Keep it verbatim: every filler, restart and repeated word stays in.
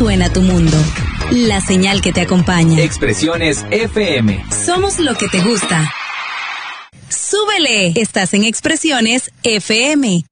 suena tu mundo. La señal que te acompaña. Expresiones F M. Somos lo que te gusta. ¡Súbele! Estás en Expresiones F M.